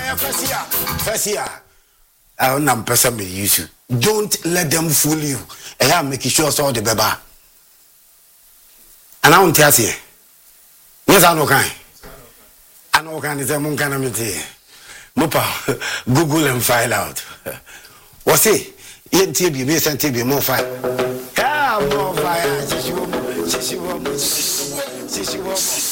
first year. I don't person me use you. Don't let them fool you. And I'm making sure so the baby. And I won't tell you. Yes, I know kind. I know kind is a moon kind of meeting. Mopa, Google and find out. What's it? Yen TB, me send TB more fire. Yeah, more fire. She